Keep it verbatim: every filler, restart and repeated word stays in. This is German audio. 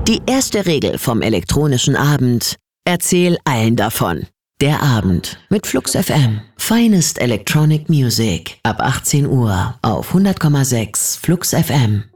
Die erste Regel vom elektronischen Abend: Erzähl allen davon. Der Abend mit Flux F M. Finest Electronic Music. Ab achtzehn Uhr auf hundert Komma sechs Flux F M.